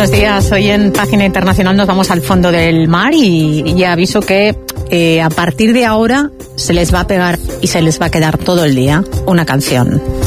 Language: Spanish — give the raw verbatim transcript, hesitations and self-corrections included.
buenos días. Hoy en Página Internacional nos vamos al fondo del mar y, y ya aviso que eh, a partir de ahora se les va a pegar y se les va a quedar todo el día una canción.